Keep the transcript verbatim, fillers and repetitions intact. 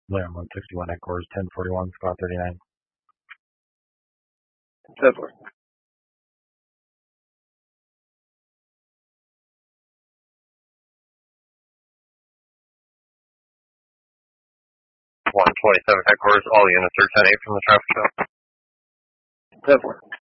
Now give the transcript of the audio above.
Lamb one sixty-one headquarters, ten forty-one, squad thirty-nine. ten four. one twenty-seven headquarters, all units are ten eight from the traffic stop. ten four.